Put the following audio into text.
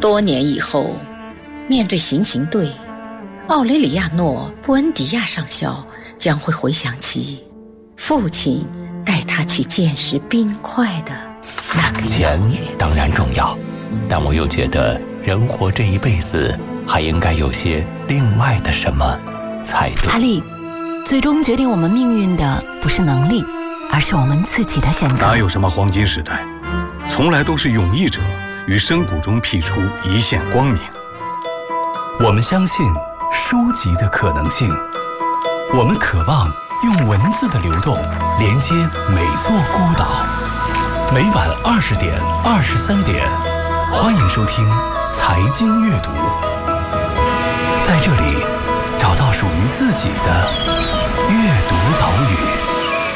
多年以后，面对行刑队，奥雷里亚诺·布恩迪亚上校将会回想起父亲带他去见识冰块的那个钱当然重要，但我又觉得人活这一辈子还应该有些另外的什么才对。 阿力，最终决定我们命运的不是能力，而是我们自己的选择。 哪有什么黄金时代，从来都是勇毅者于深谷中辟出一线光明。 我们相信书籍的可能性，我们渴望用文字的流动连接每座孤岛。每晚20点、23点，欢迎收听财经阅读，在这里找到属于自己的阅读岛屿。